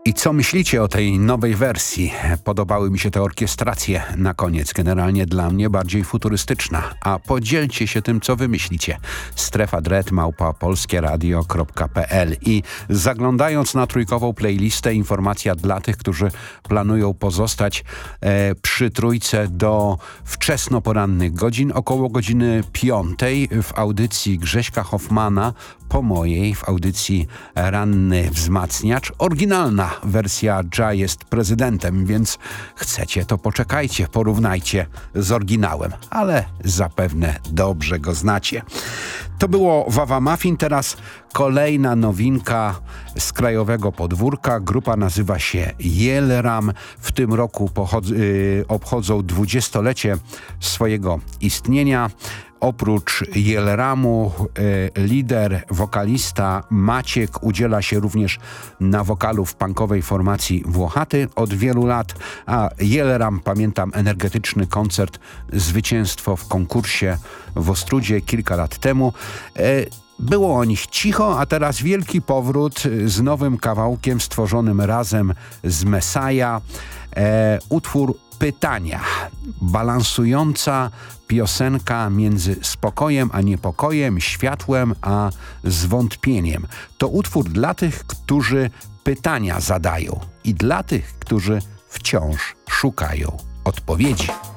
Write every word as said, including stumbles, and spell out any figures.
I co myślicie o tej nowej wersji? Podobały mi się te orkiestracje na koniec. Generalnie dla mnie bardziej futurystyczna. A podzielcie się tym, co wy myślicie. Strefa dread małpa polskieradio kropka p l. I zaglądając na trójkową playlistę, informacja dla tych, którzy planują pozostać e, przy trójce do wczesnoporannych godzin. Około godziny piątej w audycji Grześka Hoffmana, po mojej w audycji Ranny Wzmacniacz. Oryginalna wersja Dża jest prezydentem, więc chcecie, to poczekajcie, porównajcie z oryginałem, ale zapewne dobrze go znacie. To było Wawa Muffin, teraz kolejna nowinka z krajowego podwórka. Grupa nazywa się Jelram. W tym roku yy, obchodzą dwudziestolecie swojego istnienia. Oprócz Jelramu y, lider, wokalista Maciek udziela się również na wokalu w punkowej formacji Włochaty od wielu lat, a Jelram, pamiętam energetyczny koncert, zwycięstwo w konkursie w Ostródzie kilka lat temu. Y, Było o nich cicho, a teraz wielki powrót z nowym kawałkiem stworzonym razem z Messiah. E, utwór Pytania. Balansująca piosenka między spokojem a niepokojem, światłem a zwątpieniem. To utwór dla tych, którzy pytania zadają i dla tych, którzy wciąż szukają odpowiedzi.